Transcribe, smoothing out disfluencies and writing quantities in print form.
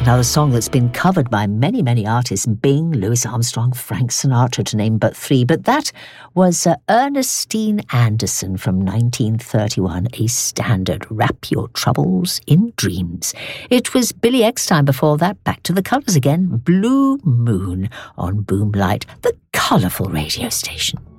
Another song that's been covered by many, many artists, Bing, Louis Armstrong, Frank Sinatra, to name but three. But that was Ernestine Anderson from 1931, a standard, Wrap Your Troubles in Dreams. It was Billy Eckstine before that, Back to the Colours again, Blue Moon on Boomlight, the colourful radio station.